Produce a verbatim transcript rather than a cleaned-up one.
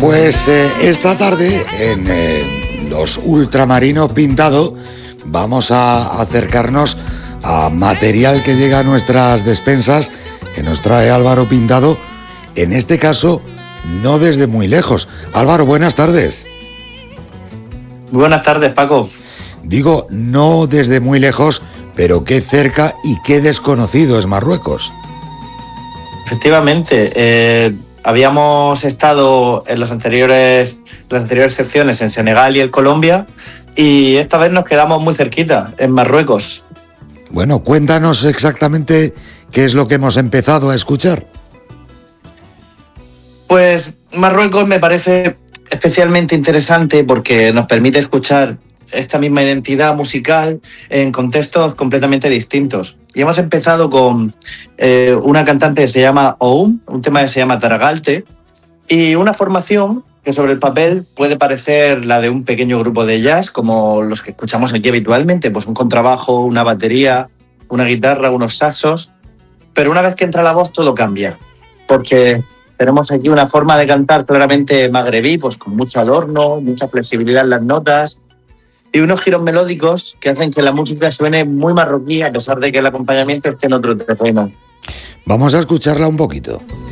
Pues eh, esta tarde en eh, Los Ultramarinos Pintado vamos a acercarnos a material que llega a nuestras despensas, que nos trae Álvaro Pintado, en este caso no desde muy lejos. Álvaro, buenas tardes. Buenas tardes, Paco. Digo, no desde muy lejos, pero qué cerca y qué desconocido es Marruecos. Efectivamente, eh, habíamos estado en las anteriores, las anteriores secciones en Senegal y en Colombia, y esta vez nos quedamos muy cerquita, en Marruecos. Bueno, cuéntanos exactamente qué es lo que hemos empezado a escuchar. Pues Marruecos me parece especialmente interesante porque nos permite escuchar esta misma identidad musical en contextos completamente distintos. Y hemos empezado con eh, una cantante que se llama Oum, un tema que se llama Taragalte, y una formación que sobre el papel puede parecer la de un pequeño grupo de jazz, como los que escuchamos aquí habitualmente, pues un contrabajo, una batería, una guitarra, unos saxos, pero una vez que entra la voz todo cambia, porque tenemos aquí una forma de cantar claramente magrebí, pues con mucho adorno, mucha flexibilidad en las notas, y unos giros melódicos que hacen que la música suene muy marroquí, a pesar de que el acompañamiento esté en otro terreno. Vamos a escucharla un poquito.